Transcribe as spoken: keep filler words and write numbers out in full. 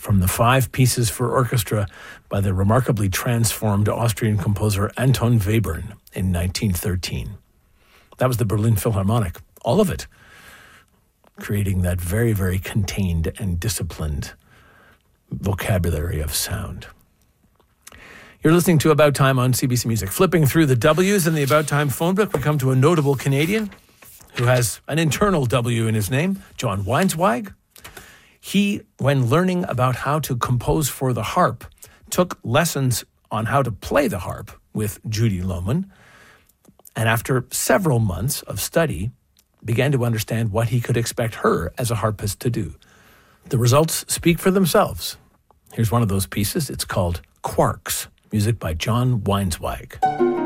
from the five pieces for orchestra by the remarkably transformed Austrian composer Anton Webern in nineteen thirteen. That was the Berlin Philharmonic, all of it, creating that very, very contained and disciplined vocabulary of sound. You're listening to About Time on C B C Music. Flipping through the W's in the About Time phone book, we come to a notable Canadian who has an internal W in his name, John Weinzweig. He, when learning about how to compose for the harp, took lessons on how to play the harp with Judy Lohman, and after several months of study, began to understand what he could expect her as a harpist to do. The results speak for themselves. Here's one of those pieces. It's called Quarks, music by John Weinzweig.